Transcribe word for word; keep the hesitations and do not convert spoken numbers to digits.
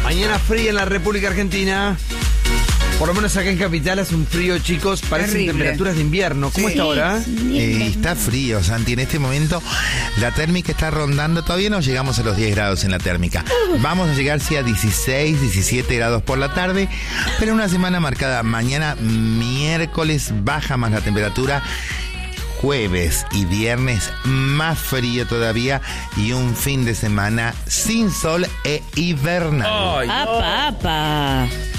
Mañana fría en la República Argentina. Por lo menos acá en Capital hace un frío, chicos. Parecen Terrible. temperaturas de invierno. ¿Cómo Sí. está ahora? Eh, está frío, Santi. En este momento la térmica está rondando. Todavía no llegamos a los diez grados en la térmica. Vamos a llegar sí a dieciséis, diecisiete grados por la tarde. Pero una semana marcada. Mañana miércoles baja más la temperatura. Jueves y viernes más frío todavía. Y un fin de semana sin sol e hibernal. Ay, no. ¡Apa, apa!